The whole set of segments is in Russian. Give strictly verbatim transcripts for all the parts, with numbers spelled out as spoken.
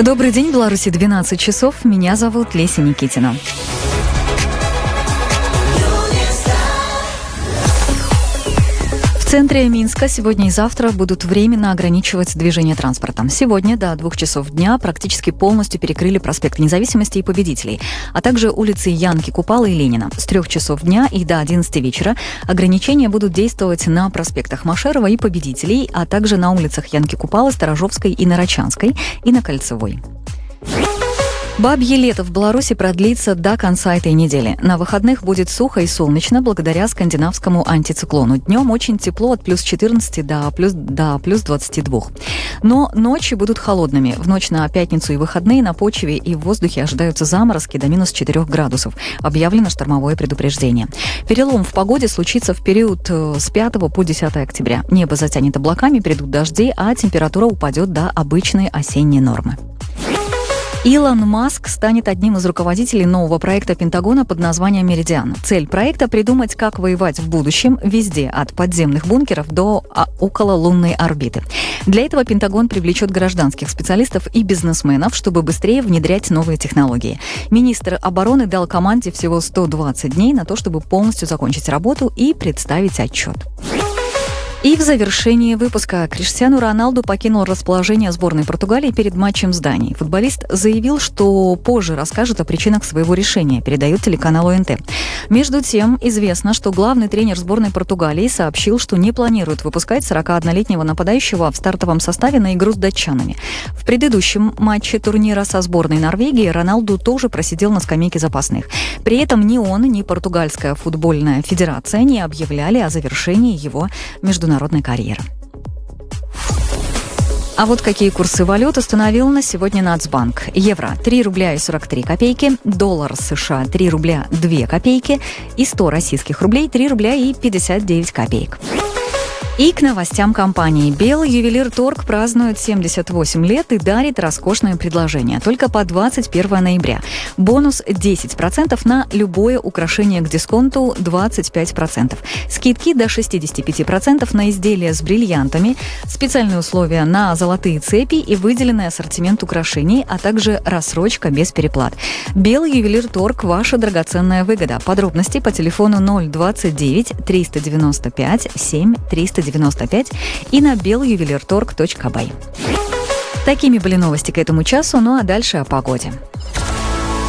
Добрый день, Беларуси, двенадцать часов. Меня зовут Леся Никитина. В центре Минска сегодня и завтра будут временно ограничивать движение транспортом. Сегодня до двух часов дня практически полностью перекрыли проспект Независимости и Победителей, а также улицы Янки Купалы и Ленина. С трех часов дня и до одиннадцати вечера ограничения будут действовать на проспектах Машерова и Победителей, а также на улицах Янки Купалы, Сторожовской и Нарочанской и на Кольцевой. Бабье лето в Беларуси продлится до конца этой недели. На выходных будет сухо и солнечно благодаря скандинавскому антициклону. Днем очень тепло от плюс четырнадцати до плюс, до плюс двадцати двух. Но ночи будут холодными. В ночь на пятницу и выходные на почве и в воздухе ожидаются заморозки до минус четырёх градусов. Объявлено штормовое предупреждение. Перелом в погоде случится в период с пятого по десятое октября. Небо затянет облаками, придут дожди, а температура упадет до обычной осенней нормы. Илон Маск станет одним из руководителей нового проекта Пентагона под названием «Меридиан». Цель проекта – придумать, как воевать в будущем везде, от подземных бункеров до окололунной орбиты. Для этого Пентагон привлечет гражданских специалистов и бизнесменов, чтобы быстрее внедрять новые технологии. Министр обороны дал команде всего сто двадцать дней на то, чтобы полностью закончить работу и представить отчет. И в завершении выпуска Криштиану Роналду покинул расположение сборной Португалии перед матчем с Данией. Футболист заявил, что позже расскажет о причинах своего решения, передает телеканал ОНТ. Между тем, известно, что главный тренер сборной Португалии сообщил, что не планирует выпускать сорокаоднолетнего нападающего в стартовом составе на игру с датчанами. В предыдущем матче турнира со сборной Норвегии Роналду тоже просидел на скамейке запасных. При этом ни он, ни Португальская футбольная федерация не объявляли о завершении его международной народной карьеры. А вот какие курсы валют установил на сегодня Нацбанк. Евро – три рубля и сорок три копейки, доллар США – три рубля две копейки и сто российских рублей – три рубля и пятьдесят девять копеек. И к новостям компании. Белый ювелир Торг празднует семьдесят восемь лет и дарит роскошное предложение. Только по двадцать первого ноября. Бонус десять процентов на любое украшение к дисконту двадцать пять процентов. Скидки до шестьдесят пять процентов на изделия с бриллиантами, специальные условия на золотые цепи и выделенный ассортимент украшений, а также рассрочка без переплат. Белый ювелир Торг – ваша драгоценная выгода. Подробности по телефону ноль двадцать девять триста девяносто пять семь триста девяносто пять и на белый ювелир торг точка бай. Такими были новости к этому часу, ну а дальше о погоде.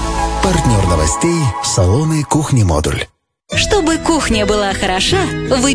Партнер новостей – салоны «Кухни Модуль». Чтобы кухня была хороша, вы